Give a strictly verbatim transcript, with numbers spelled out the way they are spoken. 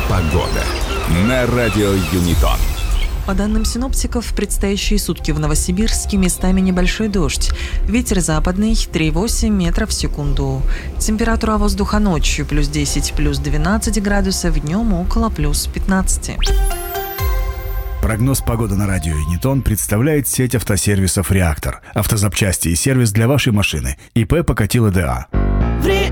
Погода на радио Юнитон. По данным синоптиков, в предстоящие сутки в Новосибирске местами небольшой дождь. Ветер западный три восемь метров в секунду. Температура воздуха ночью плюс десять, плюс двенадцать градусов, днем около плюс пятнадцать. Прогноз погоды на радио Юнитон представляет сеть автосервисов «Реактор». Автозапчасти и сервис для вашей машины. ИП Покатило ДА.